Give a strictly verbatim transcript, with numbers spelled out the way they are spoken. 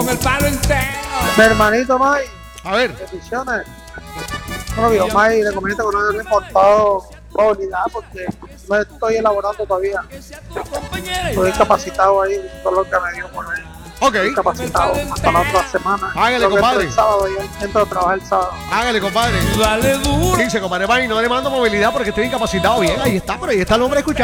Con el palo entero. Mi hermanito May, A ver. bendiciones. Bueno, yo May, le comento que no he reportado movilidad porque no estoy elaborando todavía. Estoy capacitado ahí, todo lo que me dio por ahí. Ok. Estoy capacitado hasta la otra semana. Hágale, Creo que compadre. entro el sábado y entro a trabajar el sábado. Hágale, compadre. Dale duro. Dice, compadre May, no le mando movilidad porque estoy incapacitado. Bien, ahí está, pero ahí está el hombre escuchando.